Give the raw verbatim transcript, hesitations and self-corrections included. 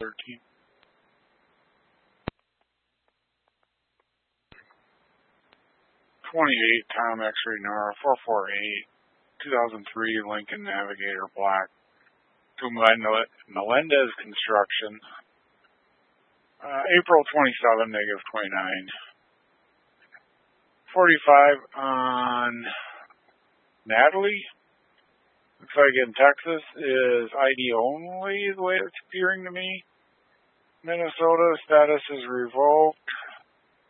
thirteen. twenty-eight Tom X-Ray Nora four four eight, two thousand three Lincoln Navigator Black to Melendez Construction. Uh, April twenty-seventh, negative twenty-nine. forty-five on Natalie. Looks like in Texas is I D only the way it's appearing to me. Minnesota status is revoked.